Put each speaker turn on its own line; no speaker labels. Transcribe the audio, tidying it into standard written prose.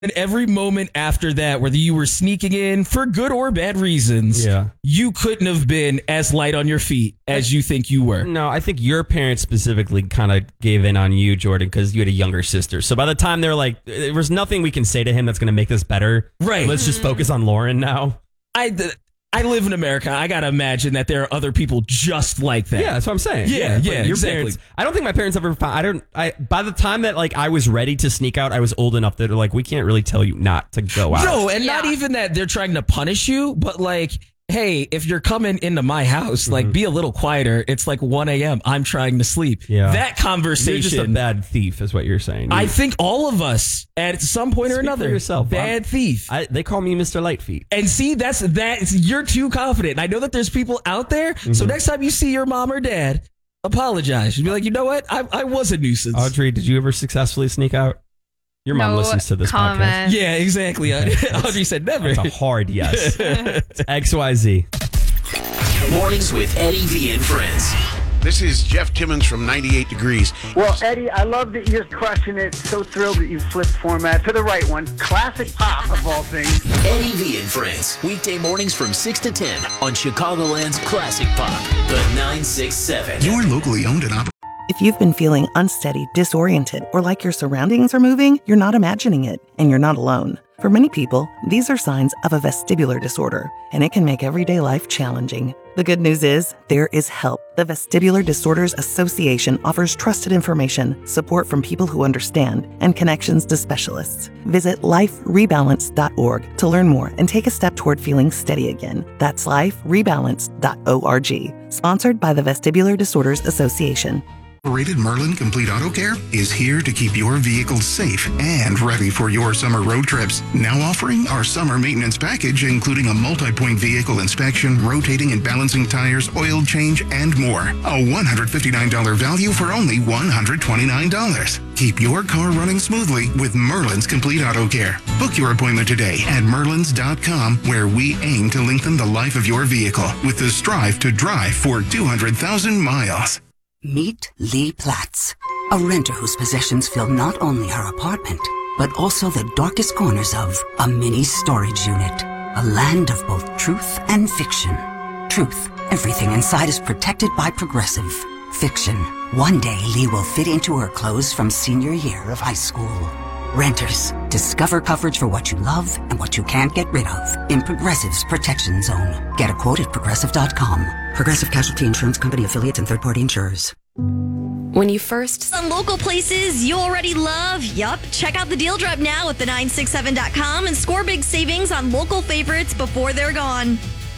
And every moment after that, whether you were sneaking in for good or bad reasons, you couldn't have been as light on your feet as you think you were.
No, I think your parents specifically kind of gave in on you, Jordan, because you had a younger sister. So by the time they're like, there was nothing we can say to him that's going to make this better.
Right.
Let's just focus on Lauren now.
I live in America. I got to imagine that there are other people just like that.
Yeah, that's what I'm saying.
Yeah, your
exactly. Parents, I don't think my parents ever found, by the time that like I was ready to sneak out, I was old enough that like, we can't really tell you not to go out.
No, and not even that they're trying to punish you, but like, hey, if you're coming into my house, like be a little quieter. It's like 1 a.m. I'm trying to sleep. Yeah. That conversation.
You're just a bad thief is what you're saying.
I think all of us at some point or another.
For yourself.
Bad thief.
They call me Mr. Lightfeet.
And see, you're too confident. And I know that there's people out there. So next time you see your mom or dad, apologize. You'd be like, you know what? I was a nuisance.
Audrey, did you ever successfully sneak out? Your mom listens to this podcast.
Yeah, exactly. Audrey said never.
That's a hard yes. It's XYZ.
Mornings with Eddie V and Friends.
This is Jeff Timmons from 98 Degrees.
Well, Eddie, I love that you're crushing it. So thrilled that you flipped format to the right one. Classic pop, of all things.
Eddie V and Friends. Weekday mornings from 6 to 10 on Chicagoland's Classic Pop, the 967.
You're locally owned and operated.
If you've been feeling unsteady, disoriented, or like your surroundings are moving, you're not imagining it, and you're not alone. For many people, these are signs of a vestibular disorder, and it can make everyday life challenging. The good news is, there is help. The Vestibular Disorders Association offers trusted information, support from people who understand, and connections to specialists. Visit liferebalance.org to learn more and take a step toward feeling steady again. That's liferebalance.org. Sponsored by the Vestibular Disorders Association.
Rated Merlin Complete Auto Care is here to keep your vehicles safe and ready for your summer road trips. Now offering our summer maintenance package, including a multi-point vehicle inspection, rotating and balancing tires, oil change, and more. A $159 value for only $129. Keep your car running smoothly with Merlin's Complete Auto Care. Book your appointment today at merlins.com, where we aim to lengthen the life of your vehicle with the strive to drive for 200,000 miles.
Meet Lee Platts, a renter whose possessions fill not only her apartment, but also the darkest corners of a mini storage unit. A land of both truth and fiction. Truth, everything inside is protected by Progressive. Fiction, one day Lee will fit into her clothes from senior year of high school. Renters, discover coverage for what you love and what you can't get rid of in Progressive's Protection Zone. Get a quote at Progressive.com. Progressive Casualty Insurance Company affiliates and third-party insurers.
When you first... Some local places you already love. Yup. Check out the Deal Drop now at the967.com and score big savings on local favorites before they're gone.